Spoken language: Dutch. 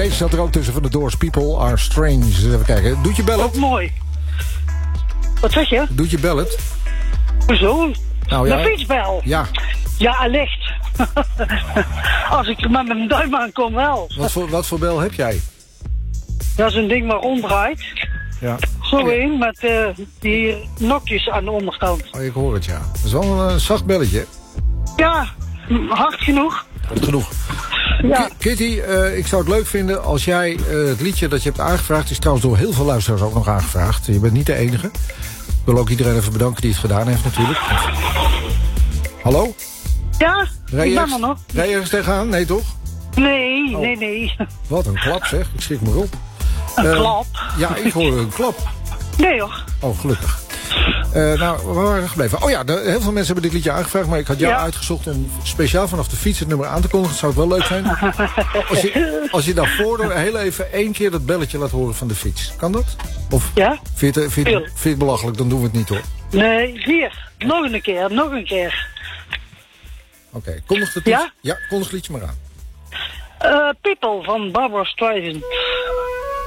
Deze zat er ook tussen van de Doors. People Are Strange. Even kijken. Doet je bellen? Ook mooi. Wat zeg je? Doet je bellen? Hoezo? Nou, ja. De fietsbel? Ja. Ja, allicht. Als ik er met mijn duim aan kom, wel. Wat voor bel heb jij? Dat is een ding waar omdraait. Ja. Zo één met die nokjes aan de onderkant. Oh, ik hoor het, ja. Dat is wel een zacht belletje. Ja, hard genoeg. Goed genoeg. Ja. Kitty, ik zou het leuk vinden als jij het liedje dat je hebt aangevraagd... is trouwens door heel veel luisteraars ook nog aangevraagd. Je bent niet de enige. Ik wil ook iedereen even bedanken die het gedaan heeft natuurlijk. Hallo? Ja, ik ben er nog. Rij je ergens tegenaan? Nee, toch? Nee, Oh. nee. Wat een klap, zeg. Ik schrik me op. Een klap? Ja, ik hoor een klap. Nee hoor. Oh, gelukkig. Nou, waar waren we gebleven? Oh ja, heel veel mensen hebben dit liedje aangevraagd... maar ik had jou uitgezocht om speciaal vanaf de fiets het nummer aan te kondigen. Dat zou het wel leuk zijn. Als je daarvoor heel even 1 keer dat belletje laat horen van de fiets. Kan dat? Of ja? Vind je het belachelijk? Dan doen we het niet, hoor. Nee, hier. Nog een keer. Oké, kondig het ja? Ja, kondig het liedje maar aan. People van Barbara Streisand.